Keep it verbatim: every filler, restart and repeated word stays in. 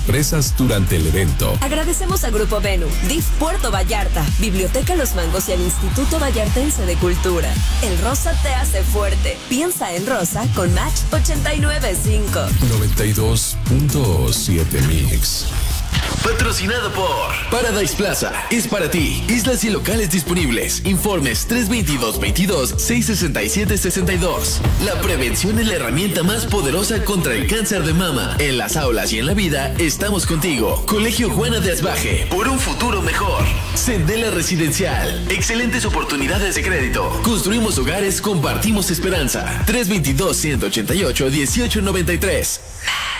sorpresas durante el evento. Agradecemos a Grupo Venu, D I F Puerto Vallarta, Biblioteca Los Mangos y al Instituto Vallartense de Cultura. El rosa te hace fuerte. Piensa en rosa con Match ochenta y nueve punto cinco. noventa y dos punto siete Mix. Patrocinado por Paradise Plaza. Es para ti. Islas y locales disponibles. Informes tres dos dos, veintidós, seiscientos sesenta y siete, sesenta y dos. La prevención es la herramienta más poderosa contra el cáncer de mama. En las aulas y en la vida estamos contigo. Colegio Juana de Asbaje. Por un futuro mejor. Sendela Residencial. Excelentes oportunidades de crédito. Construimos hogares, compartimos esperanza. tres dos dos, uno ocho ocho, uno ocho nueve tres.